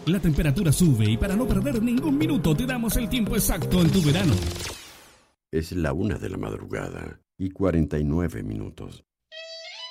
La temperatura sube y para no perder ningún minuto te damos el tiempo exacto en tu verano. Es la 1 de la madrugada y 49 minutos.